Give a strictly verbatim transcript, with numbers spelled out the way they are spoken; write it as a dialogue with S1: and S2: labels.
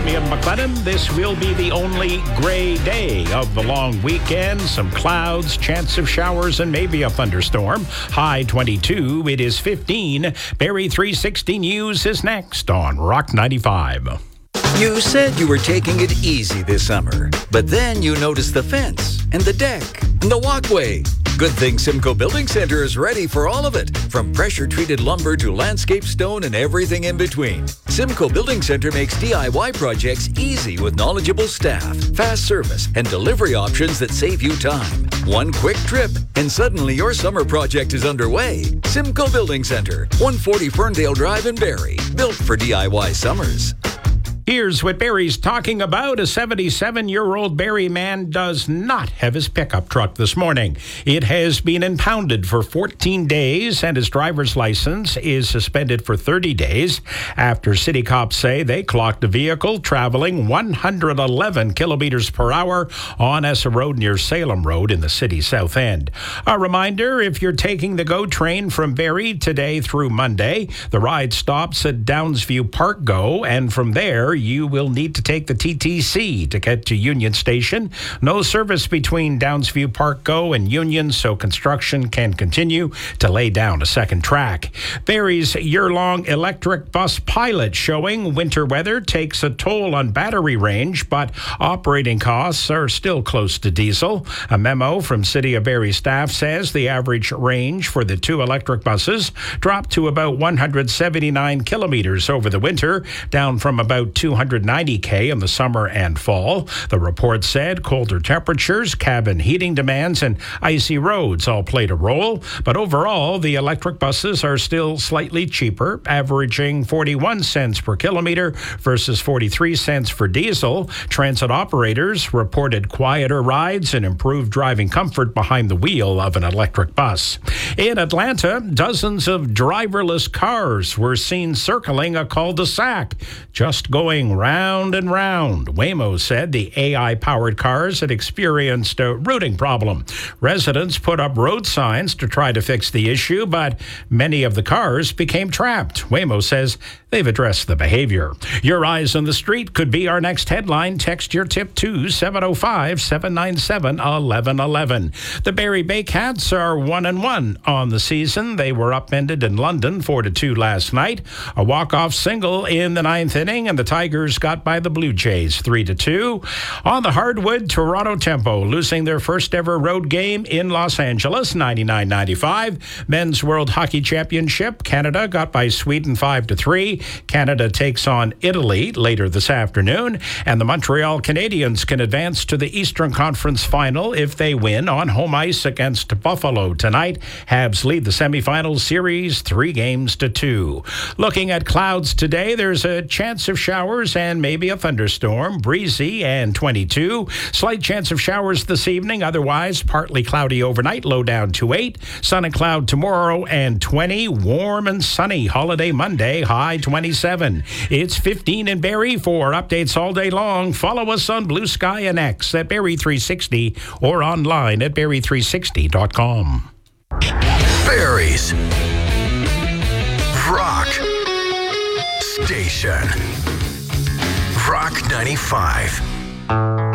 S1: I'm Ian McLennan. This will be the only gray day of the long weekend. Some clouds, chance of showers, and maybe a thunderstorm. High twenty-two. It is fifteen. Barrie three sixty News is next on Rock ninety-five.
S2: You said you were taking it easy this summer, but then you noticed the fence and the deck and the walkway. Good thing Simcoe Building Center is ready for all of it, from pressure-treated lumber to landscape stone and everything in between. Simcoe Building Center makes D I Y projects easy with knowledgeable staff, fast service, and delivery options that save you time. One quick trip, and suddenly your summer project is underway. Simcoe Building Center, one forty Ferndale Drive in Barrie, built for D I Y summers.
S1: Here's what Barrie's talking about. A seventy-seven-year-old Barrie man does not have his pickup truck this morning. It has been impounded for fourteen days, and his driver's license is suspended for thirty days after city cops say they clocked a vehicle traveling one hundred eleven kilometers per hour on Essa Road near Salem Road in the city's south end. A reminder, if you're taking the GO train from Barrie today through Monday, the ride stops at Downsview Park GO, and from there, you will need to take the T T C to get to Union Station. No service between Downsview Park GO and Union, so construction can continue to lay down a second track. Barrie's year-long electric bus pilot showing winter weather takes a toll on battery range, but operating costs are still close to diesel. A memo from City of Barrie staff says the average range for the two electric buses dropped to about one hundred seventy-nine kilometers over the winter, down from about two hundred ninety K in the summer and fall. The report said colder temperatures, cabin heating demands, and icy roads all played a role. But overall, the electric buses are still slightly cheaper, averaging forty-one cents per kilometer versus forty-three cents for diesel. Transit operators reported quieter rides and improved driving comfort behind the wheel of an electric bus. In Atlanta, dozens of driverless cars were seen circling a cul-de-sac, just going round and round. Waymo said the A I-powered cars had experienced a routing problem. Residents put up road signs to try to fix the issue, but many of the cars became trapped. Waymo says they've addressed the behavior. Your eyes on the street could be our next headline. Text your tip to seven oh five, seven nine seven, one one one one. The Barrie Bay Cats are one and one on the season. They were upended in London four to two last night. A walk-off single in the ninth inning, and the Tigers got by the Blue Jays three to two. On the hardwood, Toronto Tempo losing their first ever road game in Los Angeles, ninety-nine ninety-five. Men's World Hockey Championship, Canada got by Sweden five to three. Canada takes on Italy later this afternoon, and the Montreal Canadiens can advance to the Eastern Conference Final if they win on home ice against Buffalo tonight. Habs lead the semifinal series three games to two. Looking at clouds today, there's a chance of showers and maybe a thunderstorm. Breezy and twenty-two. Slight chance of showers this evening. Otherwise, partly cloudy overnight. Low down to eight. Sun and cloud tomorrow and twenty. Warm and sunny. Holiday Monday. High twenty-seven. It's fifteen in Barrie. For updates all day long, follow us on Blue Sky and X at Barrie three sixty or online at barrie three sixty dot com.
S3: Barrie's Rock Station. Rock ninety-five.